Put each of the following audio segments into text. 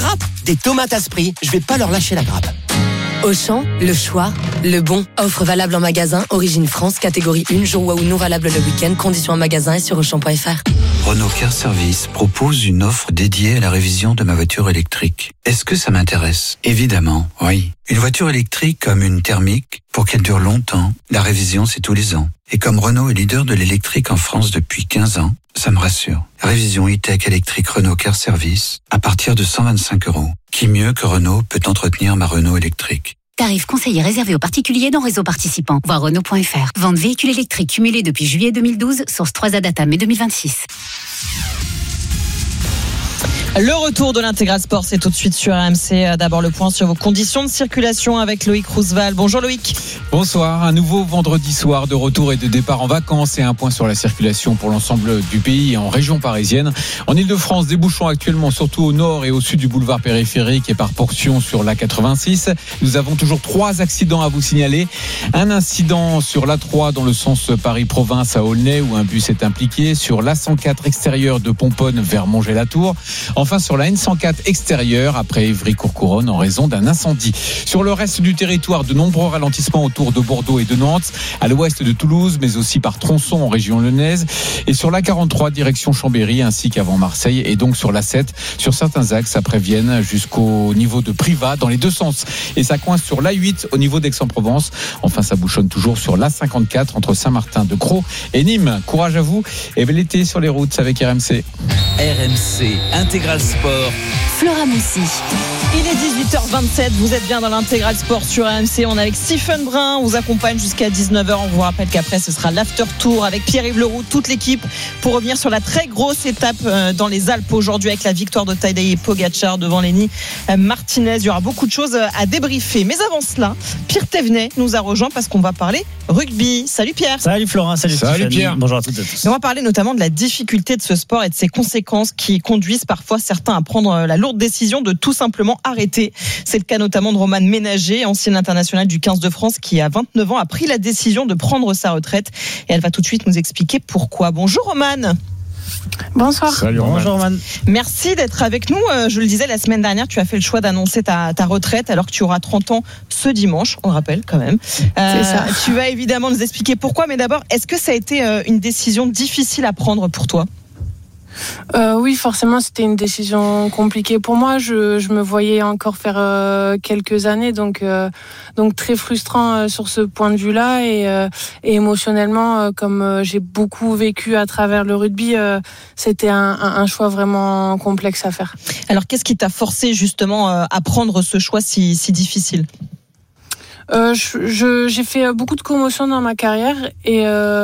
grappe. Des tomates Asprix, je vais pas leur lâcher la grappe. Auchan, le choix, le bon. Offre valable en magasin, Origine France, catégorie 1, jour ou non valable le week-end. Conditions en magasin et sur Auchan.fr. Renault Car Service propose une offre dédiée à la révision de ma voiture électrique. Est-ce que ça m'intéresse ? Évidemment, oui. Une voiture électrique comme une thermique, pour qu'elle dure longtemps, la révision c'est tous les ans. Et comme Renault est leader de l'électrique en France depuis 15 ans, ça me rassure. Révision e-tech électrique Renault Car Service à partir de 125 €. Qui mieux que Renault peut entretenir ma Renault électrique ? Tarif conseillé réservé aux particuliers dans réseau participant. Voir Renault.fr. Vente véhicule électrique cumulé depuis juillet 2012, source 3A Data mai 2026. Le retour de l'Intégral Sport, c'est tout de suite sur RMC. D'abord le point sur vos conditions de circulation avec Loïc Roosevelt. Bonjour Loïc. Bonsoir, un nouveau vendredi soir de retour et de départ en vacances et un point sur la circulation pour l'ensemble du pays et en région parisienne. En Ile-de-France, des bouchons actuellement surtout au nord et au sud du boulevard périphérique et par portion sur l'A86. Nous avons toujours 3 accidents à vous signaler. Un incident sur l'A3 dans le sens Paris-Province à Aulnay où un bus est impliqué. Sur l'A104 extérieur de Pomponne vers Montgé-la-Tour. Enfin sur la N104 extérieure après Évry-Courcouronne en raison d'un incendie. Sur le reste du territoire, de nombreux ralentissements autour de Bordeaux et de Nantes, à l'ouest de Toulouse, mais aussi par Tronçon en région lyonnaise, et sur la 43 direction Chambéry ainsi qu'avant Marseille, et donc sur la 7 sur certains axes après Vienne jusqu'au niveau de Privas dans les deux sens. Et ça coince sur l'A8 au niveau d'Aix-en-Provence. Enfin ça bouchonne toujours sur l'A54 entre Saint-Martin-de-Crau et Nîmes. Courage à vous et bel été sur les routes avec RMC. RMC Intégral Sport. Flora Moussi. Il est 18h27, vous êtes bien dans l'Intégral Sport sur RMC. On est avec Stephen Brun, on vous accompagne jusqu'à 19h. On vous rappelle qu'après ce sera l'after tour avec Pierre-Yves Leroux, toute l'équipe, pour revenir sur la très grosse étape dans les Alpes aujourd'hui avec la victoire de Tadej Pogacar devant Lenny Martinez. Il y aura beaucoup de choses à débriefer. Mais avant cela, Pierre Thévenet nous a rejoint parce qu'on va parler rugby. Salut Pierre. Salut Florent, salut Pierre. Bonjour à toutes et à tous. Et on va parler notamment de la difficulté de ce sport et de ses conséquences qui conduisent parfois certains à prendre la lourde décision de tout simplement arrêter. C'est le cas notamment de Romane Ménager, ancienne internationale du 15 de France qui à 29 ans a pris la décision de prendre sa retraite et elle va tout de suite nous expliquer pourquoi. Bonjour Romane. Bonsoir. Salut Roman. Bonjour Roman. Merci d'être avec nous. Je le disais la semaine dernière, tu as fait le choix d'annoncer ta retraite alors que tu auras 30 ans ce dimanche, on le rappelle quand même. C'est ça. Tu vas évidemment nous expliquer pourquoi, mais d'abord, est-ce que ça a été une décision difficile à prendre pour toi ? Oui, forcément, c'était une décision compliquée pour moi. Je me voyais encore faire quelques années, donc très frustrant sur ce point de vue-là et émotionnellement, comme j'ai beaucoup vécu à travers le rugby, c'était un choix vraiment complexe à faire. Alors, qu'est-ce qui t'a forcé justement à prendre ce choix si difficile ? J'ai fait beaucoup de commotions dans ma carrière et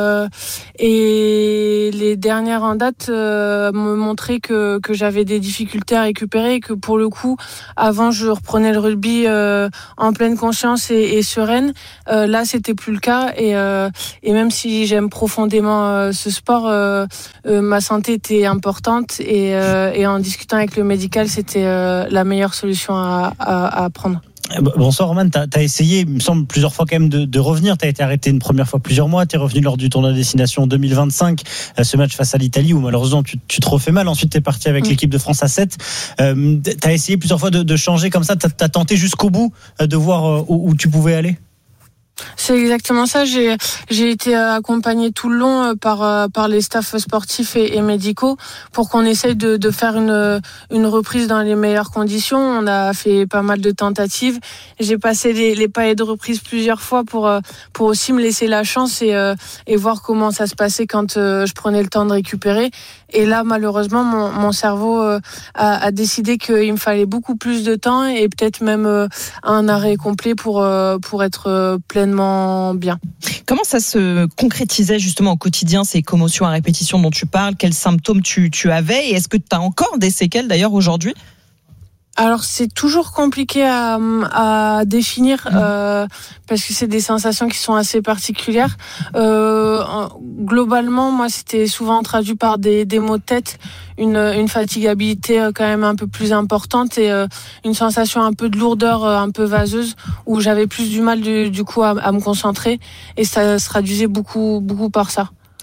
les dernières en date me montraient que j'avais des difficultés à récupérer et que pour le coup avant je reprenais le rugby en pleine conscience et sereine. Là c'était plus le cas et même si j'aime profondément ce sport, ma santé était importante et en discutant avec le médical c'était la meilleure solution à prendre. Bonsoir Roman, t'as essayé, il me semble, plusieurs fois quand même de revenir. T'as été arrêté une première fois plusieurs mois, t'es revenu lors du tournoi de destination 2025, ce match face à l'Italie où malheureusement tu te refais mal. Ensuite t'es parti avec l'équipe de France à 7. T'as essayé plusieurs fois de changer comme ça, t'as tenté jusqu'au bout de voir où tu pouvais aller. C'est exactement ça. J'ai été accompagnée tout le long par les staffs sportifs et médicaux pour qu'on essaye de faire une reprise dans les meilleures conditions. On a fait pas mal de tentatives. J'ai passé les paliers de reprise plusieurs fois pour aussi me laisser la chance et voir comment ça se passait quand je prenais le temps de récupérer. Et là, malheureusement, mon cerveau a décidé qu'il me fallait beaucoup plus de temps et peut-être même un arrêt complet pour être pleinement bien. Comment ça se concrétisait justement au quotidien, ces commotions à répétition dont tu parles ? Quels symptômes tu avais ? Et est-ce que tu as encore des séquelles d'ailleurs aujourd'hui ? Alors c'est toujours compliqué à définir parce que c'est des sensations qui sont assez particulières. Globalement, moi c'était souvent traduit par des maux de tête, une fatigabilité quand même un peu plus importante et une sensation un peu de lourdeur, un peu vaseuse où j'avais plus du mal du coup à me concentrer et ça se traduisait beaucoup par ça.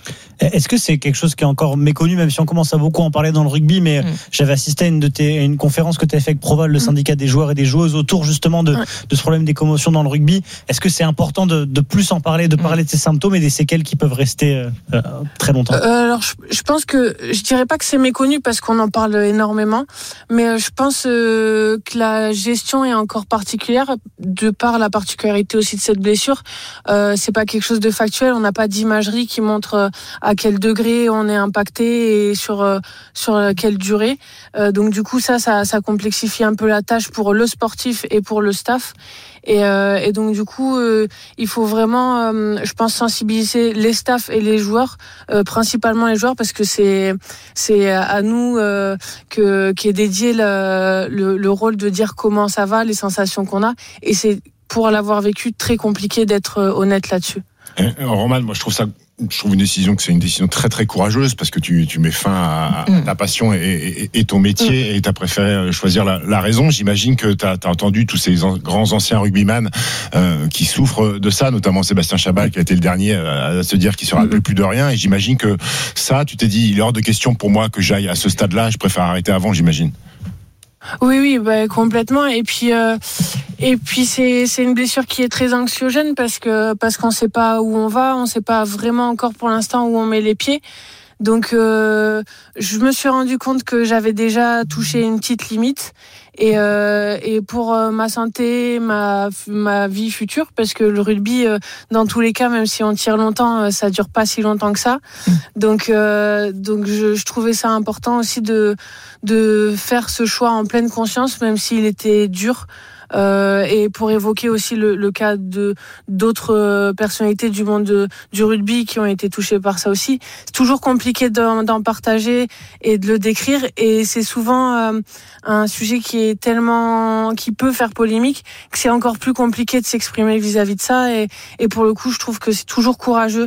Est-ce que c'est quelque chose qui est encore méconnu, même si on commence à beaucoup en parler dans le rugby, mais j'avais assisté à une conférence que tu avais fait avec Proval, le syndicat des joueurs et des joueuses, autour justement de ce problème des commotions dans le rugby. Est-ce que c'est important de plus en parler, de parler de ces symptômes et des séquelles qui peuvent rester très longtemps? Alors je pense que, je dirais pas que c'est méconnu parce qu'on en parle énormément, mais je pense que la gestion est encore particulière de par la particularité aussi de cette blessure. C'est pas quelque chose de factuel, on n'a pas d'imagerie qui montre à quel degré on est impacté et sur quelle durée. Donc du coup ça complexifie un peu la tâche pour le sportif et pour le staff. Et donc du coup il faut vraiment je pense sensibiliser les staffs et les joueurs, principalement les joueurs, parce que c'est à nous qui est dédié le rôle de dire comment ça va, les sensations qu'on a, et c'est pour l'avoir vécu très compliqué d'être honnête là-dessus. Roman, moi je trouve une décision que c'est une décision très très courageuse, parce que tu mets fin à ta passion et ton métier, et tu as préféré choisir la raison. J'imagine que tu as entendu tous ces grands anciens rugbyman qui souffrent de ça, notamment Sébastien Chabal qui a été le dernier à se dire qu'il se rappelle plus de rien, et j'imagine que ça, tu t'es dit, il est hors de question pour moi que j'aille à ce stade-là, je préfère arrêter avant, j'imagine. Oui, complètement. Et puis c'est une blessure qui est très anxiogène parce qu'on sait pas où on va, on sait pas vraiment encore pour l'instant où on met les pieds. Donc je me suis rendu compte que j'avais déjà touché une petite limite, et pour ma santé, ma vie future, parce que le rugby dans tous les cas, même si on tire longtemps, ça dure pas si longtemps que ça. Donc je trouvais ça important aussi de faire ce choix en pleine conscience, même s'il était dur. Et pour évoquer aussi le cas d'autres personnalités du monde du rugby qui ont été touchées par ça aussi. C'est toujours compliqué d'en partager et de le décrire, et c'est souvent un sujet qui peut faire polémique, que c'est encore plus compliqué de s'exprimer vis-à-vis de ça, et pour le coup je trouve que c'est toujours courageux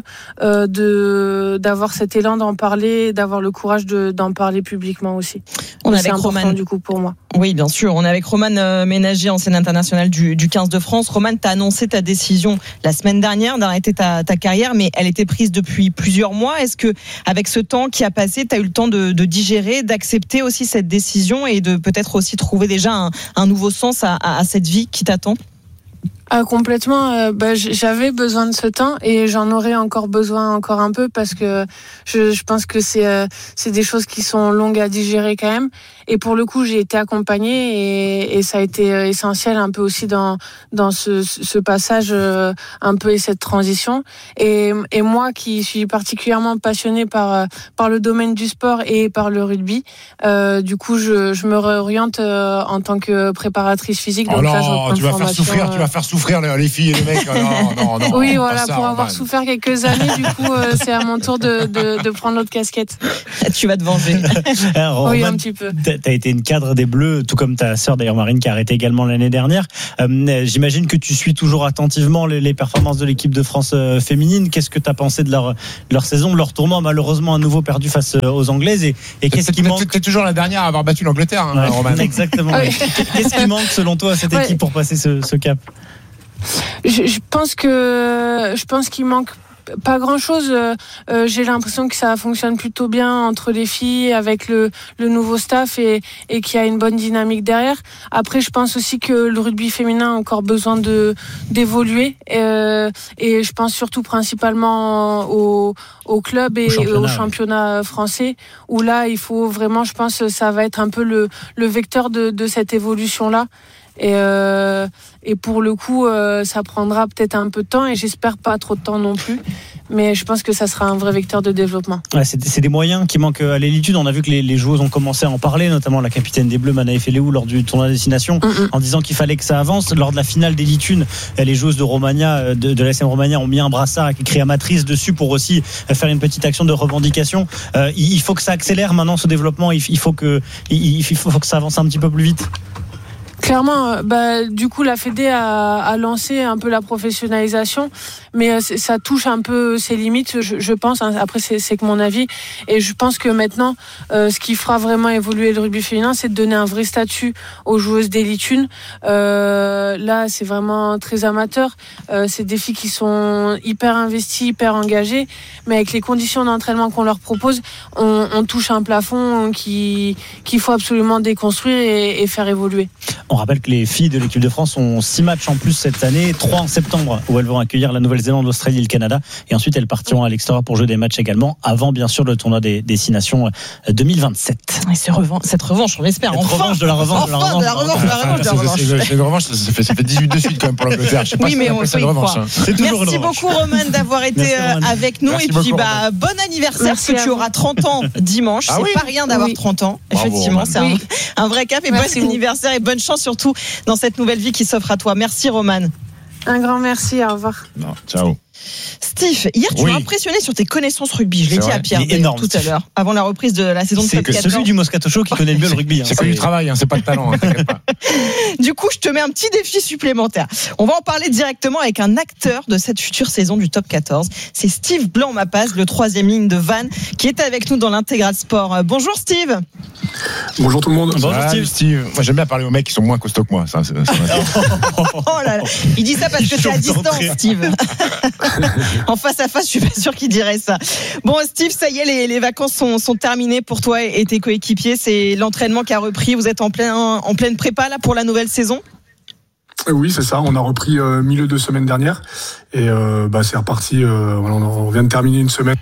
d'avoir cet élan d'en parler, d'avoir le courage d'en parler publiquement aussi. C'est important du coup pour moi. Oui, bien sûr. On est avec Romane Ménagier, ancienne internationale du 15 de France. Romane, tu as annoncé ta décision la semaine dernière d'arrêter ta carrière, mais elle était prise depuis plusieurs mois. Est-ce que, avec ce temps qui a passé, tu as eu le temps de digérer, d'accepter aussi cette décision, et de peut-être aussi trouver déjà un nouveau sens à cette vie qui t'attend? Complètement. J'avais besoin de ce temps, et j'en aurais encore besoin encore un peu, parce que je pense que c'est des choses qui sont longues à digérer quand même. Et pour le coup, j'ai été accompagnée, et ça a été essentiel un peu aussi dans ce passage un peu, et cette transition. Et moi qui suis particulièrement passionnée par le domaine du sport et par le rugby, du coup je me réoriente en tant que préparatrice physique. Donc là, je reprends une formation. Tu vas faire souffrir les filles et les mecs. Non. Oui, voilà, pour avoir souffert quelques années, du coup, c'est à mon tour de prendre l'autre casquette. Tu vas te venger. Oui, un petit peu. T'as été une cadre des Bleus, tout comme ta sœur d'ailleurs Marine, qui a arrêté également l'année dernière. J'imagine que tu suis toujours attentivement les performances de l'équipe de France féminine. Qu'est-ce que t'as pensé de leur saison, de leur tournoi, malheureusement à nouveau perdu face aux Anglaises, et qu'est-ce qui manque? T'es toujours la dernière à avoir battu l'Angleterre, Roman. Exactement. Oui. Qu'est-ce qui manque selon toi à cette équipe pour passer ce cap? Je pense qu'il manque pas grand chose. J'ai l'impression que ça fonctionne plutôt bien entre les filles, avec le nouveau staff, et qu'il y a une bonne dynamique derrière. Après, je pense aussi que le rugby féminin a encore besoin d'évoluer, et je pense surtout principalement au club et au championnat français, où là il faut vraiment, je pense que ça va être un peu le vecteur de cette évolution là. Et pour le coup, ça prendra peut-être un peu de temps, et j'espère pas trop de temps non plus. Mais je pense que ça sera un vrai vecteur de développement. Ouais, c'est des moyens qui manquent à l'élitude. On a vu que les joueuses ont commencé à en parler, notamment la capitaine des Bleus, Manaï Feleou, lors du tournoi de destination, en disant qu'il fallait que ça avance. Lors de la finale d'élitude, les joueuses de Romagna, de l'ASM Romagna, ont mis un brassard avec écrit amatrice dessus, pour aussi faire une petite action de revendication. Il faut que ça accélère maintenant, ce développement. Il faut que ça avance un petit peu plus vite. Clairement, du coup, la Fédé a lancé un peu la professionnalisation, mais ça touche un peu ses limites, je pense. Après, c'est que mon avis. Et je pense que maintenant, ce qui fera vraiment évoluer le rugby féminin, c'est de donner un vrai statut aux joueuses d'élite 1. Là, c'est vraiment très amateur. C'est des filles qui sont hyper investies, hyper engagées, mais avec les conditions d'entraînement qu'on leur propose, on touche un plafond qu'il faut absolument déconstruire et faire évoluer. On rappelle que les filles de l'équipe de France ont 6 matchs en plus cette année, 3 en septembre où elles vont accueillir la Nouvelle-Zélande, l'Australie et le Canada, et ensuite elles partiront à l'extérieur pour jouer des matchs également, avant bien sûr le tournoi des Nations 2027. Et cette revanche, on l'espère. Cette revanche de la revanche. C'est une revanche, ça fait 18 de suite quand même pour l'Angleterre. Je sais pas si on appelle ça une revanche. Merci beaucoup Roman d'avoir été avec nous. Merci et puis beaucoup, bon anniversaire, parce que tu auras 30 ans dimanche. C'est pas rien d'avoir 30 ans. Bravo, effectivement, Roman. c'est un vrai cap. Et bon anniversaire et bonne chance surtout dans cette nouvelle vie qui s'offre à toi. Merci Roman. Un grand merci, au revoir. Ciao. Steve, hier tu m'as impressionné sur tes connaissances rugby. Je l'ai dit à Pierre tout à l'heure, avant la reprise de la saison de Top 14. C'est celui du Moscato Show qui connaît le mieux le rugby. C'est pas du travail, c'est pas de talent, t'inquiète pas. Du coup, je te mets un petit défi supplémentaire. On va en parler directement avec un acteur de cette future saison du Top 14. C'est Steve Blanc-Mapaz, le 3e ligne de Vannes, qui est avec nous dans l'Intégral Sport. Bonjour Steve. Bonjour tout le monde. Bonjour Steve. Moi j'aime bien parler aux mecs qui sont moins costauds que moi. Oh là là. Il dit ça parce que t'es à distance, Steve. En face à face, je suis pas sûr qu'il dirait ça. Bon, Steve, ça y est, les vacances sont terminées pour toi et tes coéquipiers. C'est l'entraînement qui a repris. Vous êtes en pleine prépa là pour la nouvelle saison. Oui, c'est ça. On a repris milieu de semaine dernière et c'est reparti. On vient de terminer une semaine.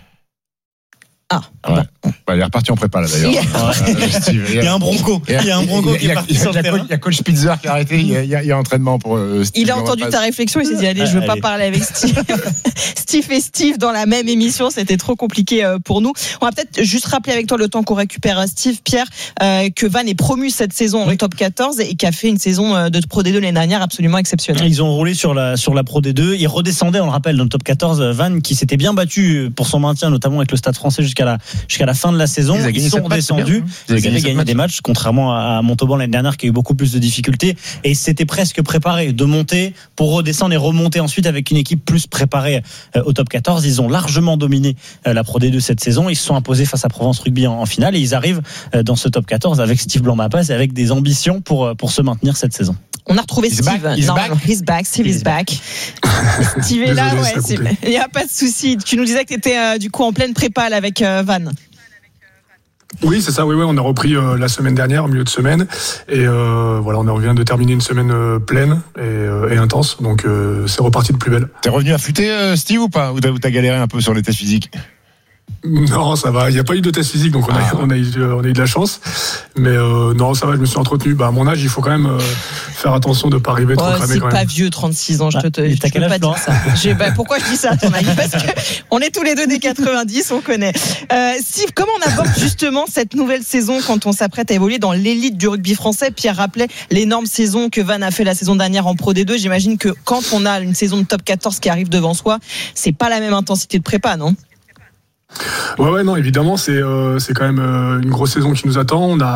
Il est reparti en prépa là d'ailleurs. Il y a un bronco. Il y a un bronco qui est parti sur le terrain. Il y a coach Spitzer qui a arrêté. Il y a entraînement pour Steve. Il a entendu ta réflexion. Il s'est dit allez, je veux pas parler avec Steve. Steve et Steve dans la même émission, c'était trop compliqué pour nous. On va peut-être juste rappeler avec toi le temps qu'on récupère Steve, Pierre, que Vannes est promu cette saison en Top 14 et qui a fait une saison de Pro D2 l'année dernière absolument exceptionnelle. Ils ont roulé sur la Pro D2. Ils redescendaient, on le rappelle, dans le Top 14. Vannes qui s'était bien battu pour son maintien, notamment avec le Stade Français jusqu'à la fin de la saison. Ils sont redescendus. Ils avaient gagné des matchs, contrairement à Montauban l'année dernière qui a eu beaucoup plus de difficultés. Et c'était presque préparé de monter pour redescendre et remonter ensuite avec une équipe plus préparée au Top 14. Ils ont largement dominé la Pro D2 cette saison. Ils se sont imposés face à Provence Rugby en finale et ils arrivent dans ce Top 14 avec Steve Blanc-Mapaz et avec des ambitions pour se maintenir cette saison. On a retrouvé Steve. He's back. Steve is back. Steve est là, il n'y a pas de souci. Tu nous disais que tu étais du coup en pleine prépa avec Vannes. Oui, c'est ça. Oui, on a repris la semaine dernière, au milieu de semaine, et on vient de terminer une semaine pleine et intense. Donc c'est reparti de plus belle. T'es revenu affûté, Steve, ou pas? Ou t'as galéré un peu sur les tests physiques? Non, ça va. Il n'y a pas eu de test physique, donc on a eu de la chance. Mais non, ça va. Je me suis entretenu. À mon âge, il faut quand même faire attention de ne pas arriver trop cramé. C'est quand pas même. Vieux, 36 ans. Je peux pas dire ça. Pourquoi je dis ça à ton avis? Parce que on est tous les deux des 90, on connaît. Steve, comment on aborde justement cette nouvelle saison quand on s'apprête à évoluer dans l'élite du rugby français? Pierre rappelait l'énorme saison que Vannes a fait la saison dernière en Pro D2. J'imagine que quand on a une saison de Top 14 qui arrive devant soi, c'est pas la même intensité de prépa, non? Ouais, non, évidemment, c'est quand même une grosse saison qui nous attend. On a.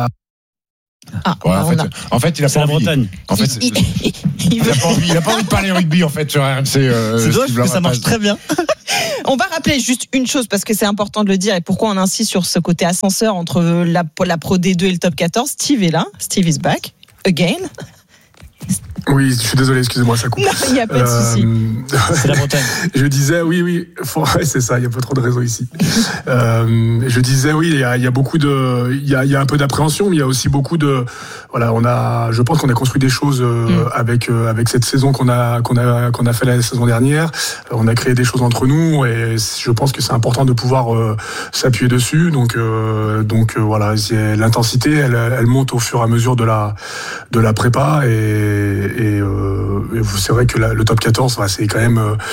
En fait, il a pas envie. Bretagne. En fait, il a pas envie de parler rugby en fait sur RMC. C'est dommage que ça marche très bien. On va rappeler juste une chose parce que c'est important de le dire et pourquoi on insiste sur ce côté ascenseur entre la Pro D2 et le Top 14. Steve est là. Steve is back again. Oui, je suis désolé, excusez-moi, ça coupe. Non, il n'y a pas de souci. C'est la Bretagne. Je disais, oui, c'est ça, il y a pas trop de réseau ici. Je disais, oui, il y a beaucoup il y a un peu d'appréhension, mais il y a aussi beaucoup de, je pense qu'on a construit des choses avec cette saison qu'on a fait la saison dernière. On a créé des choses entre nous et je pense que c'est important de pouvoir s'appuyer dessus. Donc voilà, l'intensité, elle monte au fur et à mesure de la prépa et c'est vrai que le Top 14, c'est quand même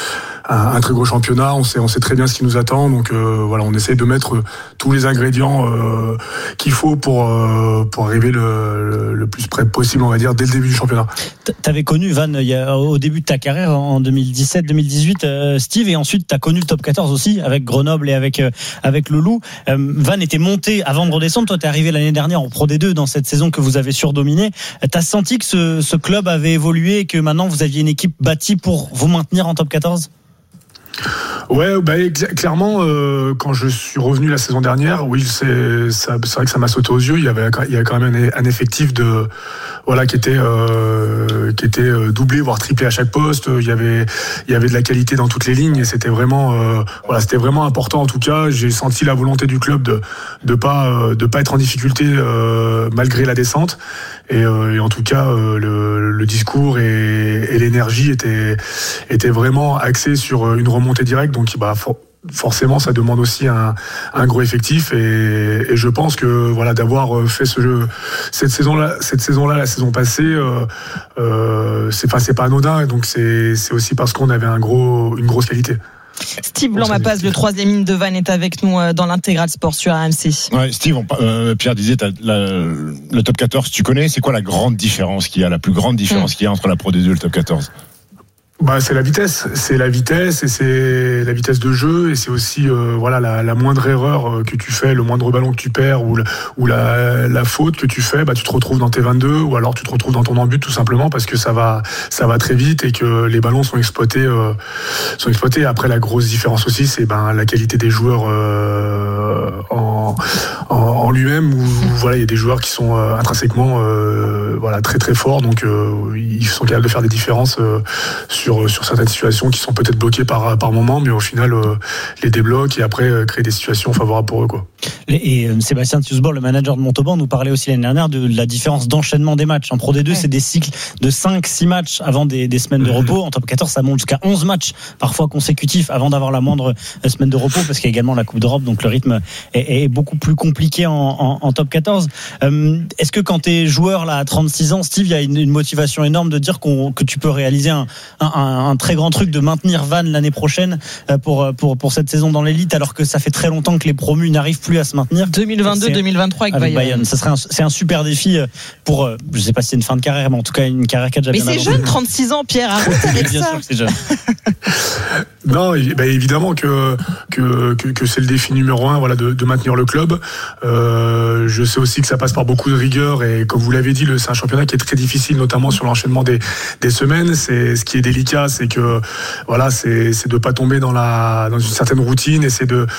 un très gros championnat. On sait très bien ce qui nous attend. Donc voilà, on essaye de mettre tous les ingrédients qu'il faut pour arriver le plus près possible, on va dire, dès le début du championnat. T'avais connu Van au début de ta carrière en 2017-2018, Steve, et ensuite t'as connu le top 14 aussi avec Grenoble et avec le Loup. Van était monté avant de redescendre. Toi, t'es arrivé l'année dernière en Pro D2 dans cette saison que vous avez surdominée. T'as senti que ce club avait évolué et que maintenant vous aviez une équipe bâtie pour vous maintenir en top 14 ? Ouais, clairement, quand je suis revenu la saison dernière, oui, c'est vrai que ça m'a sauté aux yeux. Il y avait quand même un effectif qui était doublé, voire triplé à chaque poste. Il y avait de la qualité dans toutes les lignes et c'était vraiment important. En tout cas, j'ai senti la volonté du club de pas être en difficulté malgré la descente. Et en tout cas, le discours et l'énergie étaient vraiment axés sur une remontée directe. Donc, forcément, ça demande aussi un gros effectif. Et je pense que d'avoir fait cette saison-là, la saison passée, c'est pas anodin. Et donc, c'est aussi parce qu'on avait une grosse qualité. Steve Blanc-Mapas, le troisième ligne de Van, est avec nous dans l'Intégral Sport sur RMC. Ouais, Steve, Pierre disait, le top 14, tu connais, c'est quoi la plus grande différence qu'il y a entre la Pro D2 et le top 14? C'est la vitesse et c'est la vitesse de jeu et c'est aussi la moindre erreur que tu fais, le moindre ballon que tu perds ou la faute que tu fais, tu te retrouves dans tes 22 ou alors tu te retrouves dans ton embut tout simplement parce que ça va très vite et que les ballons sont exploités. Après, la grosse différence aussi, c'est la qualité des joueurs en lui-même où il y a des joueurs qui sont intrinsèquement très très forts, donc ils sont capables de faire des différences sur certaines situations qui sont peut-être bloquées par moment, mais au final les débloquent et après créer des situations favorables pour eux, quoi. Et Sébastien Thiusbord, le manager de Montauban, nous parlait aussi l'année dernière de la différence d'enchaînement des matchs. En Pro D2, c'est des cycles de 5-6 matchs avant des semaines de repos. En top 14, ça monte jusqu'à 11 matchs parfois consécutifs avant d'avoir la moindre semaine de repos parce qu'il y a également la Coupe d'Europe, donc le rythme est beaucoup plus compliqué en top 14. Est-ce que quand t'es joueur là à 36 ans, Steve, il y a une motivation énorme de dire que tu peux réaliser un très grand truc de maintenir Van l'année prochaine pour cette saison dans l'élite, alors que ça fait très longtemps que les promus n'arrivent plus à se maintenir. 2022-2023 avec Bayern. C'est un super défi pour, je sais pas si c'est une fin de carrière, mais en tout cas une carrière qui a déjà bien avancé. Mais c'est jeune, 36 ans, Pierre, arrête avec bien ça. sûr que c'est jeune. Non, évidemment que c'est le défi numéro 1, de maintenir le club. Je sais aussi que ça passe par beaucoup de rigueur et comme vous l'avez dit, c'est un championnat qui est très difficile, notamment sur l'enchaînement des semaines. C'est ce qui est délicat, c'est que c'est de pas tomber dans une certaine routine et c'est de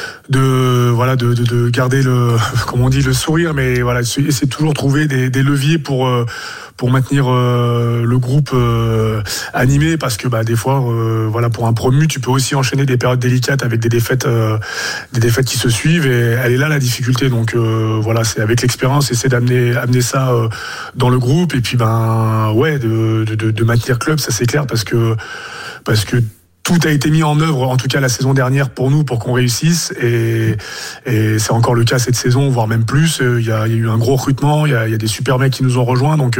garder le sourire, mais essayer de toujours trouver des leviers pour maintenir le groupe animé, parce que des fois pour un promu tu peux aussi enchaîner des périodes délicates avec des défaites qui se suivent, et elle est là la difficulté. Donc c'est avec l'expérience, essayer d'amener ça dans le groupe, et puis de maintenir le club, ça c'est clair, parce que tout a été mis en œuvre, en tout cas la saison dernière pour nous, pour qu'on réussisse, et c'est encore le cas cette saison, voire même plus. Il y a eu un gros recrutement, il y a des super mecs qui nous ont rejoints, donc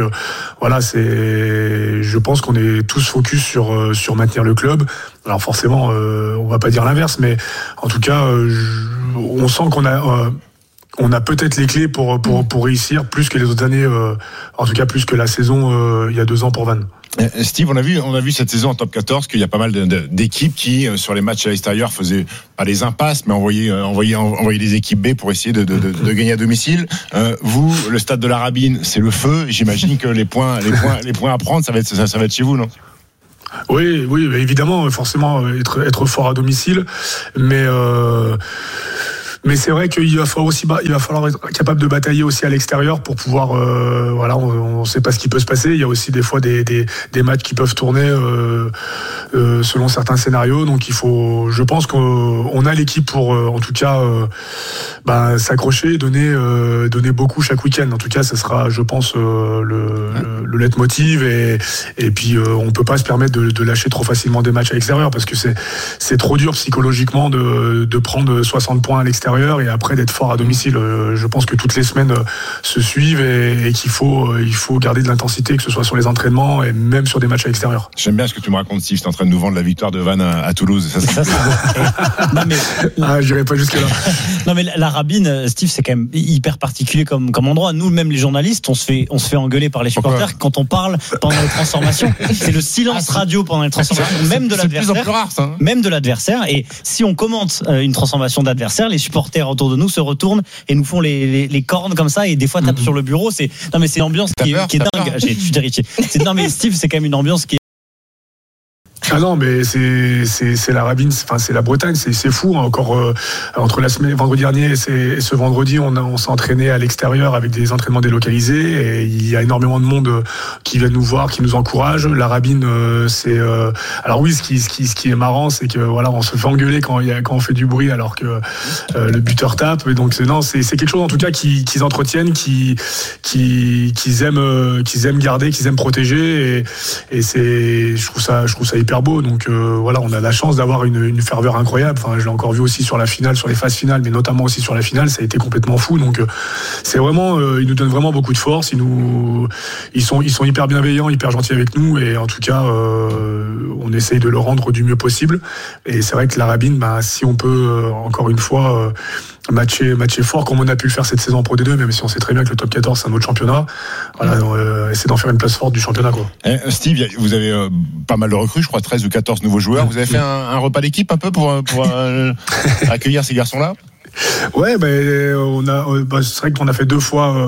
je pense qu'on est tous focus sur maintenir le club. Alors forcément, on va pas dire l'inverse, mais en tout cas, on sent qu'on a peut-être les clés pour réussir plus que les autres années, en tout cas plus que la saison il y a 2 ans pour Van. Steve, on a vu cette saison en top 14 qu'il y a pas mal d'équipes qui, sur les matchs à l'extérieur, faisaient pas des impasses, mais envoyaient des équipes B pour essayer de gagner à domicile. Vous, le stade de la Rabine, c'est le feu. J'imagine que les points à prendre, ça va être chez vous, non? Oui, évidemment, forcément être fort à domicile, mais c'est vrai qu'il va falloir être capable de batailler aussi à l'extérieur pour pouvoir, on sait pas ce qui peut se passer. Il y a aussi des fois des matchs qui peuvent tourner selon certains scénarios. Donc je pense qu'on a l'équipe pour, en tout cas, s'accrocher, donner beaucoup chaque week-end. En tout cas, ça sera, je pense, le leitmotiv, et puis on peut pas se permettre de lâcher trop facilement des matchs à l'extérieur, parce que c'est trop dur psychologiquement de prendre 60 points à l'extérieur l'extérieur et après d'être fort à domicile. Je pense que toutes les semaines se suivent et qu'il faut garder de l'intensité, que ce soit sur les entraînements et même sur des matchs à l'extérieur. J'aime bien ce que tu me racontes, Steve. Tu es en train de nous vendre la victoire de Vannes à Toulouse. Ça, c'est non, mais je dirais pas jusque là. Non, mais la Rabine, Steve, c'est quand même hyper particulier comme endroit. Nous, même les journalistes, on se fait engueuler par les supporters quand on parle pendant les transformations. C'est le silence radio pendant les transformations, même de l'adversaire. C'est de plus en plus rare, ça. Même de l'adversaire. Et si on commente une transformation d'adversaire, les supporters autour de nous se retournent et nous font les cornes comme ça et des fois tapent sur le bureau. C'est une ambiance qui est dingue. Je suis terrifié. Non, mais Steve, c'est quand même une ambiance qui est... Ah non, mais c'est la Rabine, enfin c'est la Bretagne, c'est fou. Encore entre la semaine vendredi dernier et ce vendredi, on s'est entraîné à l'extérieur avec des entraînements délocalisés et il y a énormément de monde qui vient nous voir, qui nous encourage. La Rabine, c'est alors oui, ce qui est marrant, c'est que voilà, on se fait engueuler quand on fait du bruit alors que le buteur tape. Et donc c'est quelque chose en tout cas qu'ils entretiennent, qu'ils aiment garder, qu'ils aiment protéger et je trouve ça hyper beau. Donc voilà, on a la chance d'avoir une ferveur incroyable. Enfin, je l'ai encore vu aussi sur la finale, sur les phases finales, mais notamment aussi sur la finale, ça a été complètement fou. Donc c'est vraiment, ils nous donnent vraiment beaucoup de force. Ils sont hyper bienveillants, hyper gentils avec nous, et en tout cas, on essaye de le rendre du mieux possible. Et c'est vrai que la Rabine, si on peut encore une fois matcher fort comme on a pu le faire cette saison en Pro D2, même si on sait très bien que le top 14 c'est un autre championnat, voilà, essayer d'en faire une place forte du championnat, quoi. Steve, vous avez pas mal de recrues, je crois 13 ou 14 nouveaux joueurs. Vous avez fait un repas d'équipe un peu pour accueillir ces garçons-là? Ouais, c'est vrai qu'on a fait 2 fois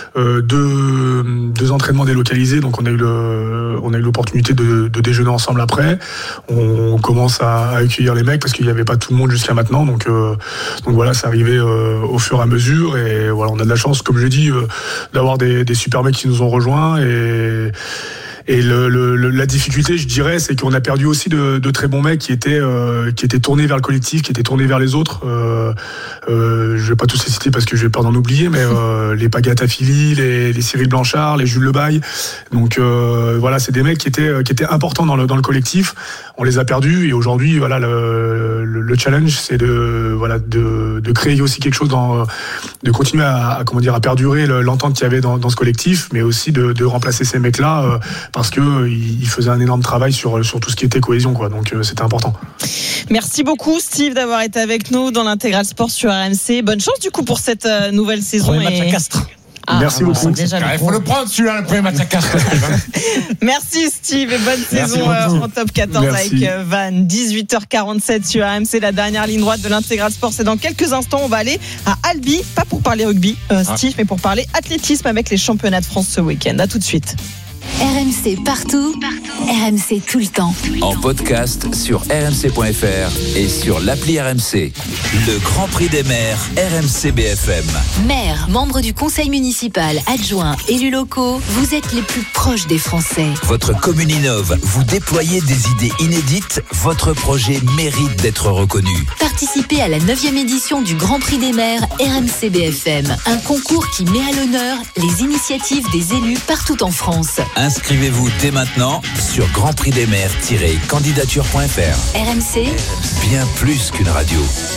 deux entraînements délocalisés, donc on a eu l'opportunité de déjeuner ensemble après. On commence à accueillir les mecs parce qu'il n'y avait pas tout le monde jusqu'à maintenant, donc voilà, c'est arrivé au fur et à mesure, et voilà, on a de la chance, comme je dis, d'avoir des super mecs qui nous ont rejoints, et la difficulté, je dirais, c'est qu'on a perdu aussi de très bons mecs qui étaient tournés vers le collectif, qui étaient tournés vers les autres. Je vais pas tous les citer parce que j'ai peur d'en oublier, mais les Pagata Fili, les Cyril Blanchard, les Jules Lebaille. Donc voilà, c'est des mecs qui étaient importants dans le collectif. On les a perdus, et aujourd'hui, voilà, le challenge, c'est de créer aussi quelque chose, de continuer à perdurer l'entente qu'il y avait dans ce collectif, mais aussi de remplacer ces mecs-là. Parce que il faisait un énorme travail sur tout ce qui était cohésion, quoi. Donc c'était important. Merci beaucoup, Steve, d'avoir été avec nous dans l'Intégral Sport sur RMC. Bonne chance du coup pour cette nouvelle saison. Premier match à Castres. Merci beaucoup. Il faut le prendre celui-là, le premier match à Castres. Merci Steve, et bonne saison en top 14. Merci. Avec Vannes. 18h47 sur RMC, la dernière ligne droite de l'Intégral Sport. C'est dans quelques instants, on va aller à Albi, pas pour parler rugby, Steve, mais pour parler athlétisme avec les championnats de France ce week-end. À tout de suite. RMC partout, RMC tout le temps. En podcast sur rmc.fr et sur l'appli RMC. Le Grand Prix des maires RMC BFM. Maire, membre du conseil municipal, adjoint, élus locaux, vous êtes les plus proches des Français. Votre commune innove, vous déployez des idées inédites, votre projet mérite d'être reconnu. Participez à la 9e édition du Grand Prix des maires RMC BFM. Un concours qui met à l'honneur les initiatives des élus partout en France. Inscrivez-vous dès maintenant sur grandprixdesmaires-candidature.fr. RMC, bien plus qu'une radio.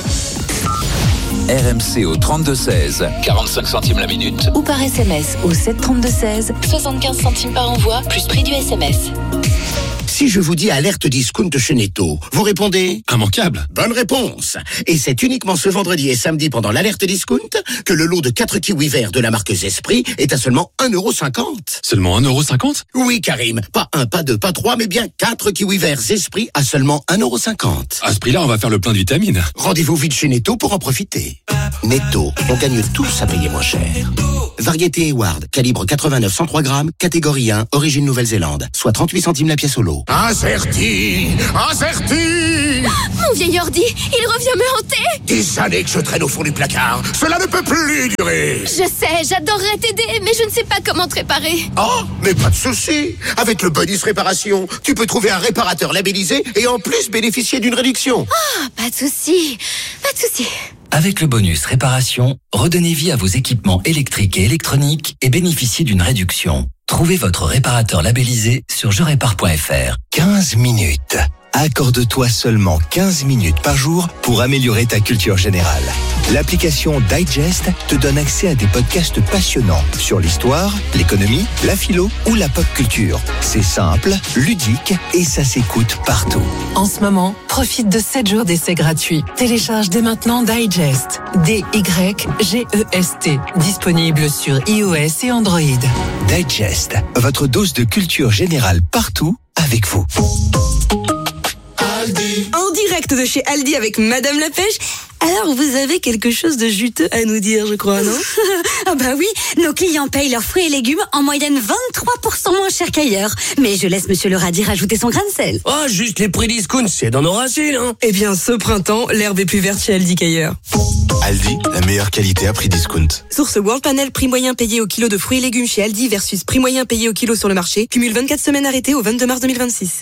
RMC au 32-16, 45 centimes la minute. Ou par SMS au 732-16, 75 centimes par envoi, plus prix du SMS. Si je vous dis alerte discount chez Netto, vous répondez immanquable. Bonne réponse. Et c'est uniquement ce vendredi et samedi pendant l'alerte discount que le lot de 4 kiwis verts de la marque Zespri est à seulement 1,50€. Seulement 1,50€? Oui, Karim. Pas 1, pas 2, pas 3, mais bien 4 kiwis verts Zespri à seulement 1,50€. À ce prix-là, on va faire le plein de vitamines. Rendez-vous vite chez Netto pour en profiter. Netto, on gagne tous à payer moins cher. Variété Hayward, calibre 89-103 grammes, catégorie 1, origine Nouvelle-Zélande, soit 38 centimes la pièce au lot. Acerti! Mon vieil ordi, il revient me hanter! Des années que je traîne au fond du placard, cela ne peut plus durer! Je sais, j'adorerais t'aider, mais je ne sais pas comment te réparer. Oh, mais pas de souci! Avec le bonus réparation, tu peux trouver un réparateur labellisé et en plus bénéficier d'une réduction. Ah, pas de souci, pas de souci. Avec le bonus réparation, redonnez vie à vos équipements électriques et électroniques et bénéficiez d'une réduction. Trouvez votre réparateur labellisé sur jerépare.fr. 15 minutes. Accorde-toi seulement 15 minutes par jour pour améliorer ta culture générale. L'application Digest te donne accès à des podcasts passionnants sur l'histoire, l'économie, la philo ou la pop culture. C'est simple, ludique et ça s'écoute partout. En ce moment, profite de 7 jours d'essai gratuit. Télécharge dès maintenant Digest. D-Y-G-E-S-T. Disponible sur iOS et Android. Digest, votre dose de culture générale partout avec vous. En direct de chez Aldi avec Madame la Pêche. Alors, vous avez quelque chose de juteux à nous dire, je crois, non? Ah bah oui, nos clients payent leurs fruits et légumes en moyenne 23% moins cher qu'ailleurs. Mais je laisse Monsieur le radis rajouter son grain de sel. Oh, juste les prix discount, c'est dans nos racines, hein. Eh bien, ce printemps, l'herbe est plus verte chez Aldi qu'ailleurs. Aldi, la meilleure qualité à prix discount. Source World Panel, prix moyen payé au kilo de fruits et légumes chez Aldi versus prix moyen payé au kilo sur le marché. Cumule 24 semaines arrêtées au 22 mars 2026.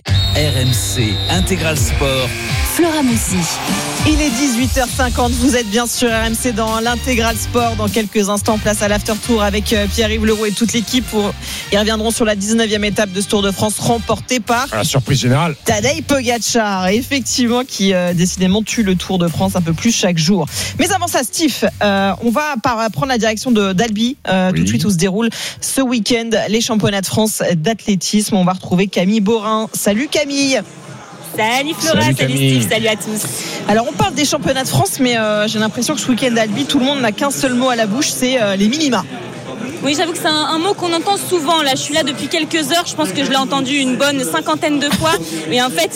RMC Intégral Sport. Flora Moussi. Il est 18h50, vous êtes bien sur RMC dans l'Intégral Sport. Dans quelques instants, place à l'After Tour avec Pierre-Yves Leroux et toute l'équipe. Ils reviendront sur la 19e étape de ce Tour de France remportée par la surprise générale Tadej Pogačar, effectivement, qui décidément tue le Tour de France un peu plus chaque jour. Mais avant ça, Steve, on va prendre la direction d'Albi tout de suite où se déroule ce week-end les championnats de France d'athlétisme. On va retrouver Camille Borin. Salut Camille. Salut Flora, salut Steve, salut à tous. Alors on parle des championnats de France, mais j'ai l'impression que ce week-end d'Albi, tout le monde n'a qu'un seul mot à la bouche, c'est les minima. Oui, j'avoue que c'est un mot qu'on entend souvent. Là, je suis là depuis quelques heures. Je pense que je l'ai entendu une bonne 50aine de fois. Mais en fait,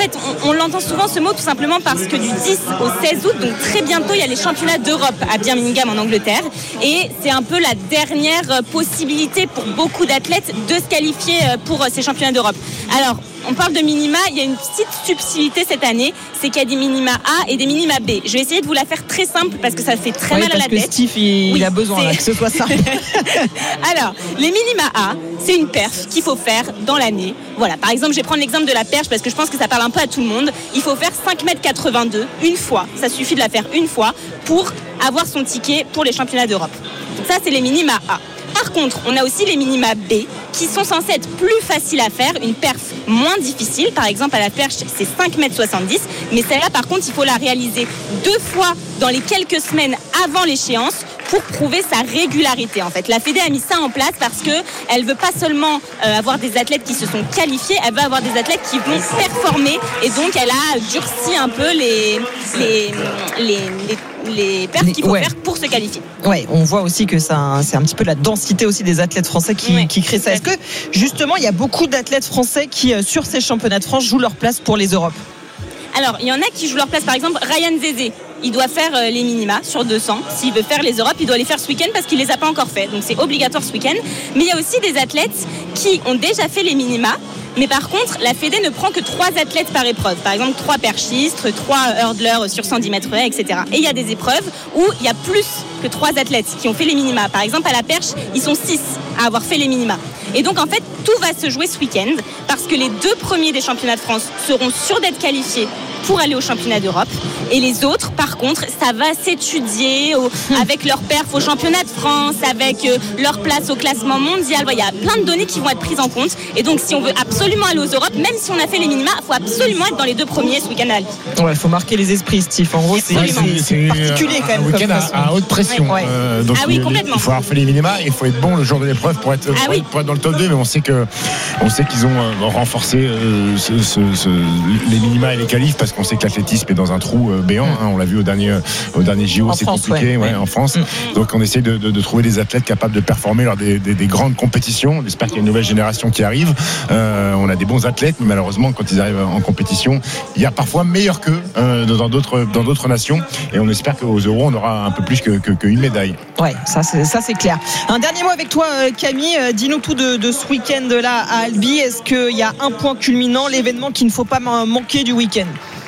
on l'entend souvent ce mot tout simplement parce que du 10 au 16 août, donc très bientôt, il y a les championnats d'Europe à Birmingham en Angleterre. Et c'est un peu la dernière possibilité pour beaucoup d'athlètes de se qualifier pour ces championnats d'Europe. Alors, on parle de minima, il y a une petite subtilité cette année, c'est qu'il y a des minima A et des minima B. Je vais essayer de vous la faire très simple parce que ça fait très mal à la tête. Parce que Steve, il a besoin là, que ce soit simple. Alors, les minima A, c'est une perf qu'il faut faire dans l'année. Voilà, par exemple, je vais prendre l'exemple de la perche parce que je pense que ça parle un peu à tout le monde. Il faut faire 5,82 m une fois. Ça suffit de la faire une fois pour avoir son ticket pour les championnats d'Europe. Donc ça, c'est les minima A. Par contre, on a aussi les minima B qui sont censés être plus faciles à faire, une perf moins difficile. Par exemple, à la perche, c'est 5,70 m. Mais celle-là, par contre, il faut la réaliser 2 fois dans les quelques semaines avant l'échéance pour prouver sa régularité. En fait, la Fédé a mis ça en place parce qu'elle ne veut pas seulement avoir des athlètes qui se sont qualifiés, elle veut avoir des athlètes qui vont performer. Et donc, elle a durci un peu les perfs qu'il faut faire pour se qualifier. Ouais, on voit aussi que c'est un petit peu la densité aussi des athlètes français qui crée ça. Est-ce que justement il y a beaucoup d'athlètes français qui sur ces championnats de France jouent leur place pour les Europes? Alors il y en a qui jouent leur place, par exemple Ryan Zézé. Il doit faire les minima sur 200. S'il veut faire les Europes, il doit les faire ce week-end parce qu'il les a pas encore fait. Donc c'est obligatoire ce week-end. Mais il y a aussi des athlètes qui ont déjà fait les minima. Mais par contre, la Fédé ne prend que 3 athlètes par épreuve. Par exemple, 3 perchistes, 3 hurdlers sur 110 mètres haies, etc. Et il y a des épreuves où il y a plus que 3 athlètes qui ont fait les minima. Par exemple, à la perche, ils sont 6 à avoir fait les minima. Et donc, en fait, tout va se jouer ce week-end parce que les 2 premiers des championnats de France seront sûrs d'être qualifiés pour aller au championnat d'Europe. Et les autres, par contre, ça va s'étudier avec leur perf au championnat de France, avec leur place au classement mondial. Il y a plein de données qui vont être prises en compte. Et donc, si on veut absolument aller aux Europes, même si on a fait les minima, il faut absolument être dans les 2 premiers ce week-end à Albi. Ouais, il faut marquer les esprits, Steve. En gros, c'est particulier quand même. Un week-end à haute pression. Donc il complètement. faut avoir fait les minima et il faut être bon le jour de l'épreuve pour être dans le top 2. Mais on sait qu'ils ont renforcé les minima et les qualifs parce qu'on sait que l'athlétisme est dans un trou béant. On l'a vu au dernier JO, c'est compliqué en France. Donc on essaie de trouver des athlètes capables de performer lors des grandes compétitions. On espère qu'il y a une nouvelle génération qui arrive. On a des bons athlètes, mais malheureusement quand ils arrivent en compétition, il y a parfois meilleurs qu'eux dans d'autres nations. Et on espère qu'aux Euros on aura un peu plus qu'une médaille. Ouais, ça c'est clair. Un dernier mot avec toi, Camille. Dis-nous tout de ce week-end là à Albi. Est-ce qu'il y a un point culminant, l'événement qu'il ne faut pas manquer du week-end?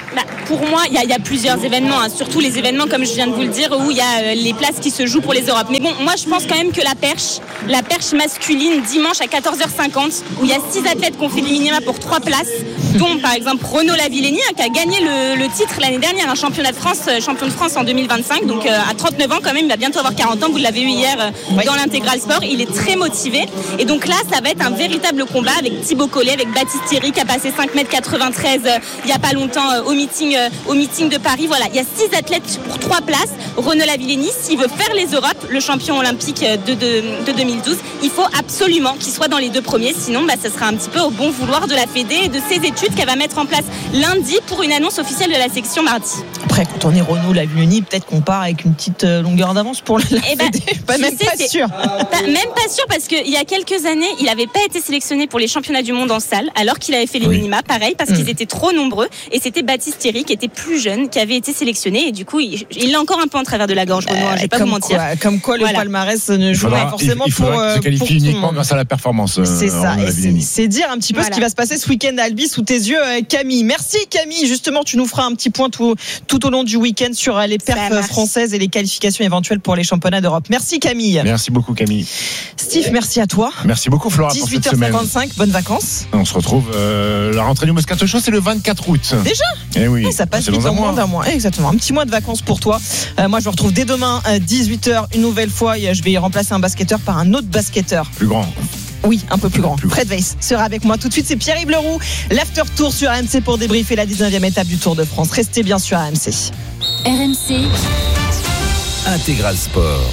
Pour moi, il y a plusieurs événements, surtout les événements, comme je viens de vous le dire, où il y a les places qui se jouent pour les Europes. Mais bon, moi je pense quand même que la perche masculine, dimanche à 14h50, où il y a 6 athlètes qui ont fait le minima pour 3 places, dont par exemple Renaud Lavillenie, qui a gagné le titre l'année dernière, un champion de France en 2025, donc à 39 ans quand même, il va bientôt avoir 40 ans, vous l'avez eu hier dans l'Intégral Sport, il est très motivé. Et donc là, ça va être un véritable combat avec Thibaut Collet, avec Baptiste Thierry qui a passé 5,93 m il n'y a pas longtemps au meeting de Paris. Voilà, il y a 6 athlètes pour 3 places. Renaud Lavillenie, s'il veut faire les Europes, le champion olympique de 2012, il faut absolument qu'il soit dans les 2 premiers, sinon ça sera un petit peu au bon vouloir de la Fédé et de ses études qu'elle va mettre en place lundi pour une annonce officielle de la section mardi. Après, quand on est Renaud Lavillenie, peut-être qu'on part avec une petite longueur d'avance pour la Fédé. Même pas sûr parce qu'il y a quelques années, il n'avait pas été sélectionné pour les championnats du monde en salle, alors qu'il avait fait les minima, pareil, parce qu'ils étaient trop nombreux. Et c'était Baptiste Thierry, qui était plus jeune, qui avait été sélectionné. Et du coup, il l'a encore un peu en travers de la gorge, Renaud, je vais pas vous mentir. Comme quoi, le palmarès ne joue pas forcément il se qualifie uniquement grâce à la performance. C'est ça. C'est dire un petit peu ce qui va se passer ce week-end à Albi sous tes yeux, Camille. Merci Camille. Justement, tu nous feras un petit point tout au long du week-end sur les perfs françaises et les qualifications éventuelles pour les championnats d'Europe. Merci Camille. Merci beaucoup Camille. Steve, merci à toi. Merci beaucoup Flora pour cette semaine. 18h55, bonnes vacances. On se retrouve la rentrée du Moscato Show, c'est le 24 août. Déjà ? Eh oui. Ça passe vite en moins d'un mois. Exactement. Un petit mois de vacances pour toi. Moi, je me retrouve dès demain 18h une nouvelle fois. Je vais remplacer un basketteur par un autre basketteur. Plus grand. Oui, un peu plus grand. Fred Weiss sera avec moi tout de suite. C'est Pierre-Yves Leroux. L'after tour sur RMC pour débriefer la 19e étape du Tour de France. Restez bien sur RMC. RMC Intégral Sport.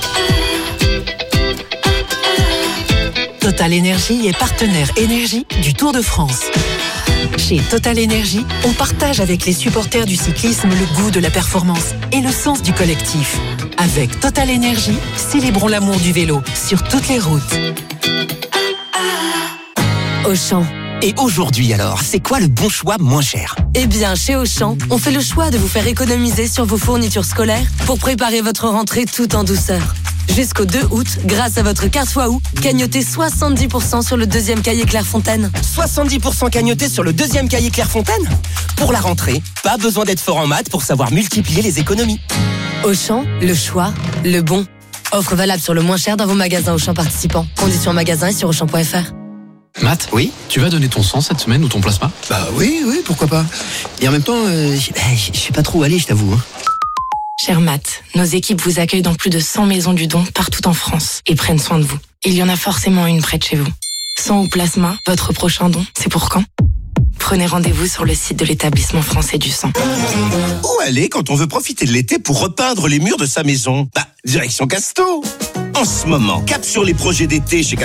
Total Énergie est partenaire énergie du Tour de France. Chez Total Énergie, on partage avec les supporters du cyclisme le goût de la performance et le sens du collectif. Avec Total Énergie, célébrons l'amour du vélo sur toutes les routes. Auchan. Et aujourd'hui alors, c'est quoi le bon choix moins cher ? Eh bien, chez Auchan, on fait le choix de vous faire économiser sur vos fournitures scolaires pour préparer votre rentrée tout en douceur. Jusqu'au 2 août, grâce à votre carte Waouh, gagnotez 70% sur le 2e cahier Clairefontaine. 70% cagnoté sur le 2e cahier Clairefontaine ? Pour la rentrée, pas besoin d'être fort en maths pour savoir multiplier les économies. Auchan, le choix, le bon. Offre valable sur le moins cher dans vos magasins Auchan participants. Conditions en magasin et sur Auchan.fr. Matt, oui, tu vas donner ton sang cette semaine ou ton plasma ? Bah oui, pourquoi pas. Et en même temps, je sais pas trop où aller, je t'avoue. Cher Matt, nos équipes vous accueillent dans plus de 100 maisons du don partout en France et prennent soin de vous. Il y en a forcément une près de chez vous. Sang ou plasma, votre prochain don, c'est pour quand ? Prenez rendez-vous sur le site de l'établissement français du sang. Où aller quand on veut profiter de l'été pour repeindre les murs de sa maison ? Direction Casto. En ce moment, cap sur les projets d'été chez Casto.